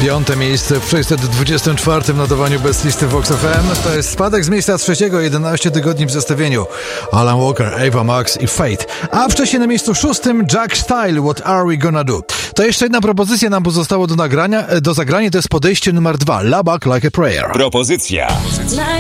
Piąte miejsce w 624 notowaniu bez listy Vox FM. To jest spadek z miejsca trzeciego, 11 tygodni w zestawieniu. Alan Walker, Ava Max i Fate. A wcześniej na miejscu szóstym Jack Style, What Are We Gonna Do? To jeszcze jedna propozycja nam pozostało do zagrania, to jest podejście numer 2, La Back Like a Prayer. Propozycja.